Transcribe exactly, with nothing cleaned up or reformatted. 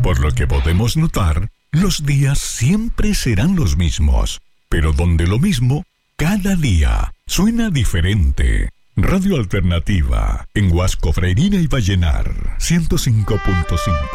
Por lo que podemos notar, los días siempre serán los mismos, pero donde lo mismo, cada día suena diferente. Radio Alternativa, en Huasco, Freirina y Vallenar, ciento cinco punto cinco.